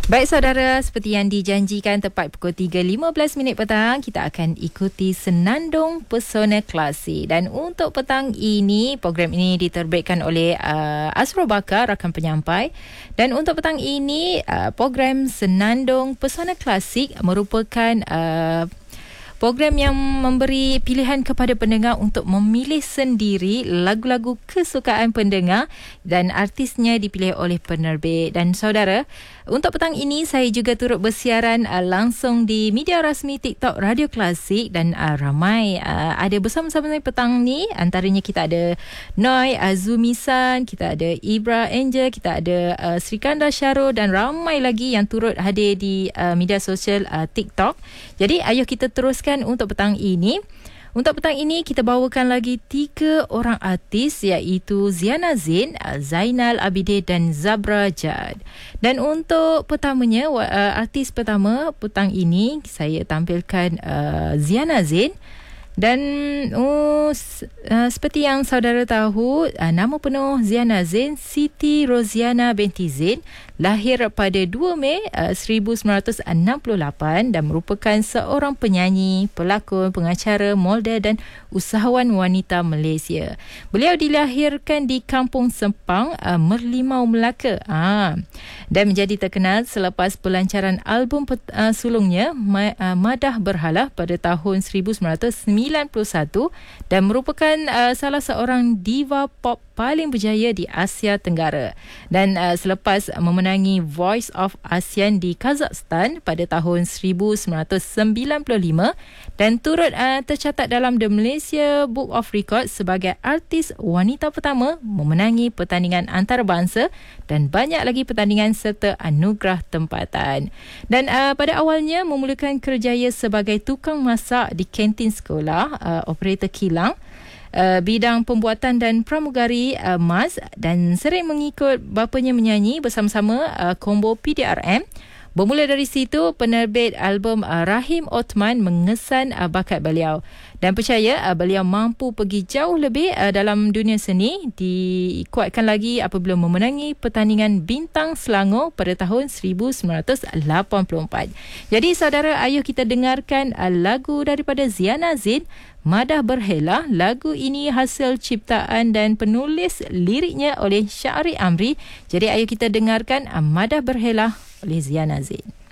Baik saudara, seperti yang dijanjikan tepat pukul 3.15 petang, kita akan ikuti Senandung Pesona Klasik. Dan untuk petang ini, program ini diterbitkan oleh Azrul Bakar, rakan penyampai. Dan untuk petang ini, program Senandung Pesona Klasik merupakan program yang memberi pilihan kepada pendengar untuk memilih sendiri lagu-lagu kesukaan pendengar dan artisnya dipilih oleh penerbit. Dan saudara, untuk petang ini saya juga turut bersiaran langsung di media rasmi TikTok Radio Klasik dan ramai ada bersama-sama petang ni. Antaranya kita ada Noi Azumisan, kita ada Ibra Angel, kita ada Srikanda Syarul dan ramai lagi yang turut hadir di media sosial TikTok. Jadi ayuh kita teruskan untuk petang ini. Untuk petang ini kita bawakan lagi 3 orang artis, iaitu Ziana Zain, Zainal Abidin dan Zabra Jad. Dan untuk pertamanya, artis pertama petang ini saya tampilkan Ziana Zain. Dan seperti yang saudara tahu, nama penuh Ziana Zain Siti Roziana binti Zain, lahir pada 2 Mei 1968 dan merupakan seorang penyanyi, pelakon, pengacara, model dan usahawan wanita Malaysia. Beliau dilahirkan di Kampung Sempang, Merlimau, Melaka, dan menjadi terkenal selepas pelancaran album sulungnya Madah Berhala pada tahun 1991 dan merupakan salah seorang diva pop paling berjaya di Asia Tenggara. Dan selepas memenangi Voice of ASEAN di Kazakhstan pada tahun 1995 dan turut tercatat dalam The Malaysia Book of Records sebagai artis wanita pertama memenangi pertandingan antarabangsa dan banyak lagi pertandingan serta anugerah tempatan. Dan pada awalnya memulakan kerjaya sebagai tukang masak di kantin sekolah, operator kilang, bidang pembuatan dan pramugari emas dan sering mengikut bapanya menyanyi bersama-sama combo PDRM. Bermula dari situ, penerbit album Rahim Othman mengesan bakat beliau dan percaya beliau mampu pergi jauh lebih dalam dunia seni, dikuatkan lagi apabila memenangi pertandingan Bintang Selangor pada tahun 1984. Jadi saudara, ayuh kita dengarkan lagu daripada Ziana Zain, Madah Berhela. Lagu ini hasil ciptaan dan penulis liriknya oleh Syahri Amri. Jadi ayuh kita dengarkan Madah Berhela oleh Ziana Zain.